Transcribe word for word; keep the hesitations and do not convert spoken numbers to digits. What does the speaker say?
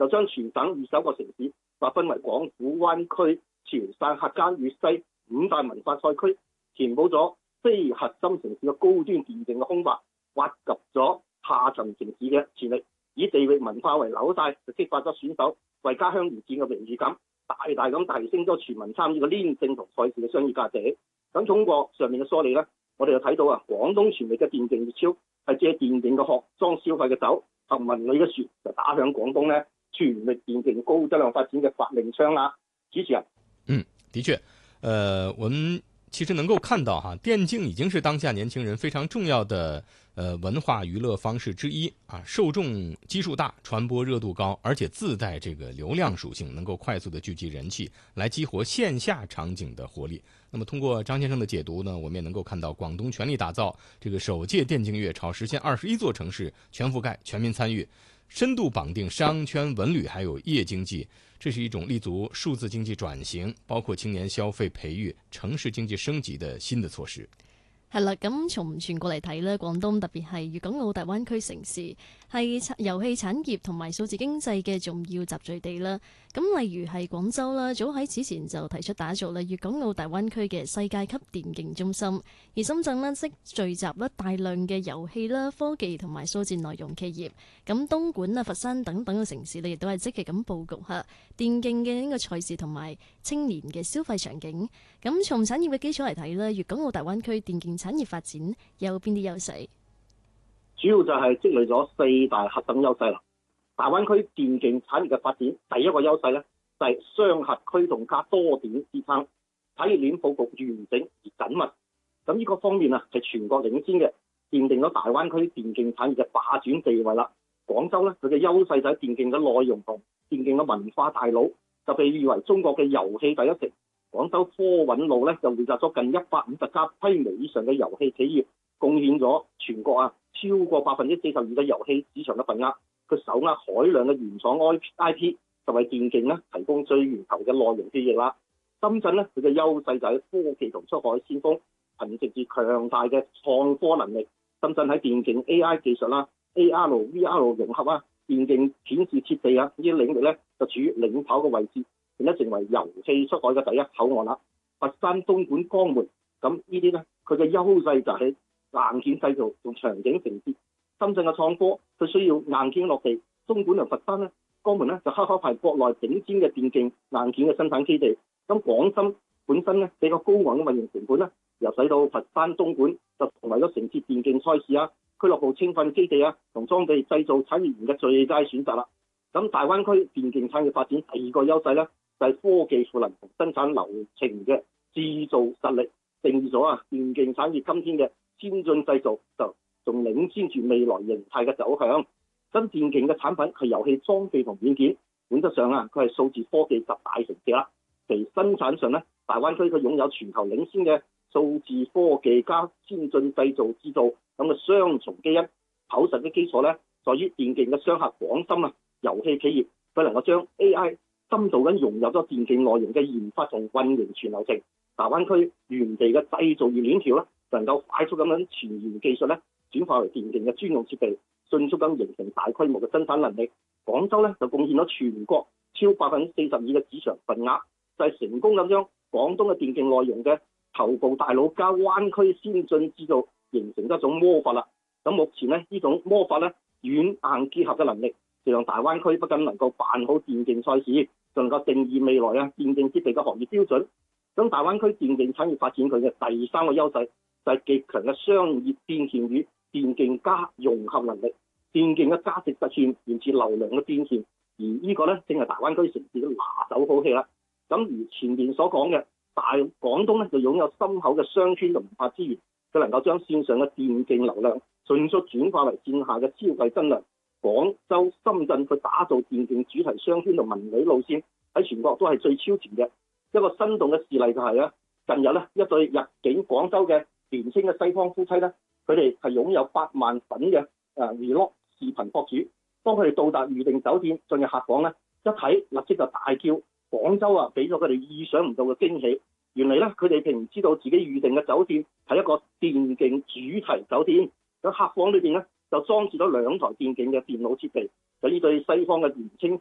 就將全省二十一個城市劃分為廣府、灣區、潮汕、客家、粵西五大文化賽區，填補咗非核心城市嘅高端電競嘅空白，挖掘咗下層城市嘅潛力，以地域文化為紐帶，就激發咗選手為家鄉而戰嘅榮譽感，大大咁提升咗全民參與嘅黏性同賽事嘅商業價值。咁通過上面嘅梳理呢，我哋就睇到啊，廣東全力嘅電競熱潮係借電競嘅殼裝消費嘅酒，同文旅嘅船就打響廣東呢全力電競高質量發展嘅發令槍啦。主持人， 嗯，的確，呃，我們其實能夠看到哈，電競已經是當下年輕人非常重要的呃文化娛樂方式之一啊，受眾基數大，傳播熱度高，而且自帶這個流量屬性，能夠快速的聚集人氣，來激活線下場景的活力。那麼通過張先生的解讀呢，我們也能夠看到廣東全力打造這個首屆電競月潮，實現二十一座城市全覆蓋、全民參與，深度綁定商圈、文旅還有夜經濟，這是一種立足數字經濟轉型，包括青年消費培育、城市經濟升級的新的措施。 係啦，咁從全國嚟睇呢，廣東特別係粵港澳大灣區城市係遊戲產業同埋數字經濟嘅重要集聚地啦。咁例如係廣州啦，早喺此前就提出打造啦粵港澳大灣區嘅世界級電競中心，而深圳呢，即聚集咗大量嘅遊戲啦、科技同埋數字內容企業。咁東莞啊、佛山等等嘅城市呢，亦都係積極咁佈局下電競嘅呢個賽事同埋青年嘅消費場景。咁從產業嘅基礎嚟睇呢，粵港澳大灣區電競產業發展有邊啲優勢？ 主要就係積累咗四大核心優勢啦。大灣區電競產業嘅發展，第一個優勢咧就係雙核驅動加多點支撐，產業鏈佈局完整而緊密。咁呢個方面啊係全國領先嘅，奠定咗大灣區電競產業嘅霸主地位啦。廣州咧佢嘅優勢就喺電競嘅內容同電競嘅文化大腦，就被譽為中國嘅遊戲第一城。廣州科韻路咧就匯集咗近一百五十家規模以上嘅遊戲企業，貢獻咗全國啊超過百分之四十二嘅遊戲市場嘅份額。佢手握海量嘅原創 I P， 就為電競咧提供最源頭嘅內容記憶啦。深圳咧佢嘅優勢就喺科技同出海先鋒，憑藉住強大嘅創科能力，深圳喺電競 A I 技術啦、A R、V R 融合啊、電競顯示設備啊呢啲領域咧就處於領跑嘅位置。變得成為遊戲出海嘅第一口岸啦。佛山、東莞、江門，咁呢啲咧，佢嘅優勢就係硬件製造同場景承接。深圳嘅創科，佢需要硬件落地；東莞同佛山咧，江門咧就恰恰係國內頂尖嘅電競硬件嘅生產基地。咁廣深本身咧比較高昂嘅運營成本咧，又使到佛山、東莞就成為咗承接電競賽事啊、俱樂部青訓基地啊同裝備製造產業園嘅最佳選擇啦。咁大灣區電競產業發展第二個優勢咧，就係科技賦能同生產流程嘅製造實力，定義咗啊電競產業今天嘅先進製造就仲領先住未來形態嘅走向。新電競嘅產品係遊戲裝備同軟件，本質上啊佢係數字科技集大成者啦。其生產上咧，大灣區佢擁有全球領先嘅數字科技加先進製造製造咁嘅雙重基因。厚實嘅基礎咧，在於電競嘅商客廣深啊遊戲企業，佢能夠將 A I深度咁融入咗電競內容嘅研發同運營全流程。大灣區原地嘅製造業鏈條咧，能夠快速咁樣前沿技術咧轉化為電競嘅專用設備，迅速咁形成大規模嘅生產能力。廣州咧就貢獻咗全國超百分之四十二嘅市場份額，就係、是、成功咁將廣東嘅電競內容嘅頭部大佬加灣區先進製造形成一種魔法啦。咁目前咧呢種魔法咧軟硬結合嘅能力，就讓大灣區不僅能夠辦好電競賽事，仲能夠定義未來啊電競設備嘅行業標準。咁大灣區電競產業發展佢嘅第三個優勢就係極強嘅商業變現與電競加融合能力。電競嘅價值實現源自流量嘅變現，而呢個咧正係大灣區城市嘅拿手好戲啦。咁如前面所講嘅，大廣東咧就擁有深厚嘅商圈同文化資源，佢能夠將線上嘅電競流量迅速轉化為線下嘅消費增量。廣州、深圳佢打造電競主題商圈同文旅路線喺全國都係最超前嘅。一個生動嘅事例就係咧，近日咧一對入境廣州嘅年輕嘅西方夫妻咧，佢哋係擁有百萬粉嘅誒 Vlog 視頻博主。當佢哋到達預定酒店進入客房咧，一睇立即就大叫：廣州啊，俾咗佢哋意想唔到嘅驚喜！原嚟咧，佢哋並唔知道自己預定嘅酒店係一個電競主題酒店。喺客房裏邊咧，就裝置咗兩台電競嘅電腦設備。就呢對西方嘅年輕